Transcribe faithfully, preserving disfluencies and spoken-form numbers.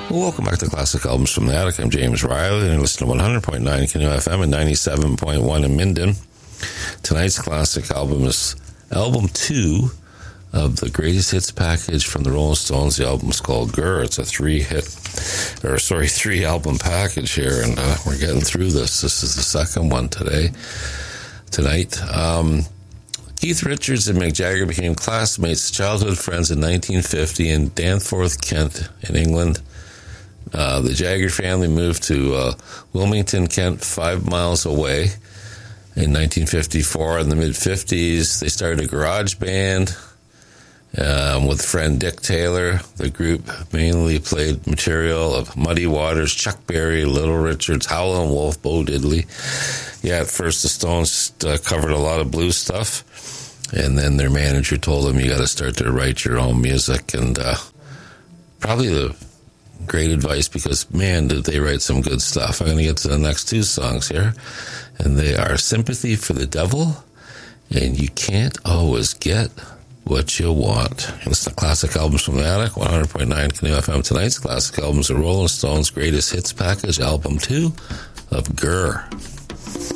Well, welcome back to Classic Albums from the Attic. I'm James Riley, and you're listening to one hundred point nine Canoe F M and ninety-seven point one in Minden. Tonight's classic album is album two of the greatest hits package from the Rolling Stones. The album's called Gurr. It's a three-hit, or sorry, three-album package here, and uh, we're getting through this. This is the second one today, tonight. Um, Keith Richards and Mick Jagger became classmates, childhood friends in nineteen fifty in Danforth, Kent, in England. Uh, the Jagger family moved to uh, Wilmington, Kent, five miles away in nineteen fifty-four. In the mid-fifties, they started a garage band um, with friend Dick Taylor. The group mainly played material of Muddy Waters, Chuck Berry, Little Richards, Howlin' Wolf, Bo Diddley. Yeah, at first the Stones uh, covered a lot of blues stuff, and then their manager told them, you got to start to write your own music, and uh, probably the great advice, because, man, did they write some good stuff. I'm going to get to the next two songs here, and they are Sympathy for the Devil and You Can't Always Get What You Want. And it's the Classic Albums from the Attic, one hundred point nine Canoe F M. Tonight's Classic Albums are Rolling Stones' Greatest Hits Package, Album two of Gurr.